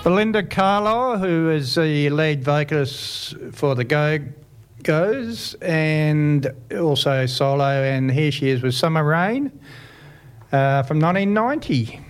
Belinda Carlisle, who is the lead vocalist for the Go-Go's and also solo, and here she is with Summer Rain from 1990.